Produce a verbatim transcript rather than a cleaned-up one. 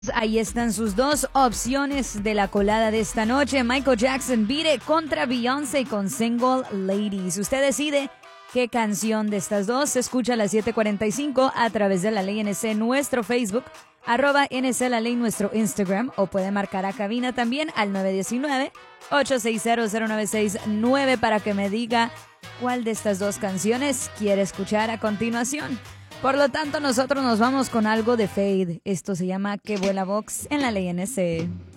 Ahí están sus dos opciones de la colada de esta noche. Michael Jackson, Beat It contra Beyoncé con Single Ladies. Usted decide qué canción de estas dos se escucha a las siete cuarenta y cinco a través de La Ley N C, nuestro Facebook, arroba N C La Ley, nuestro Instagram, o puede marcar a cabina también al nueve uno nueve, ocho seis cero, cero nueve seis nueve para que me diga cuál de estas dos canciones quiere escuchar a continuación. Por lo tanto, nosotros nos vamos con algo de Fade. Esto se llama Que Vuela Box en La Ley N C.